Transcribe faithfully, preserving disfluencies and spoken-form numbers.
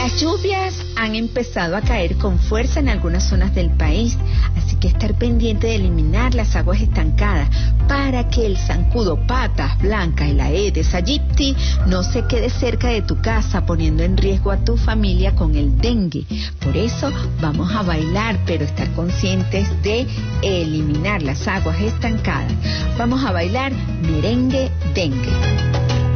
Las lluvias han empezado a caer con fuerza en algunas zonas del país, así que estar pendiente de eliminar las aguas estancadas para que el zancudo patas blancas y la Aedes aegypti no se quede cerca de tu casa, poniendo en riesgo a tu familia con el dengue. Por eso vamos a bailar, pero estar conscientes de eliminar las aguas estancadas. Vamos a bailar merengue dengue.